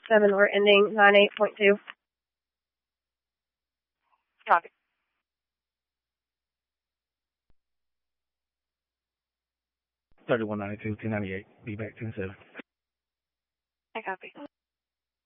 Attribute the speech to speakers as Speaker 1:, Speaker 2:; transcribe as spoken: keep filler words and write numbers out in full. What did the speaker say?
Speaker 1: seven or ending nine eight point two.
Speaker 2: Copy.
Speaker 3: thirty-one ninety-two, ten ninety-eight. Be back ten seven.
Speaker 2: I copy.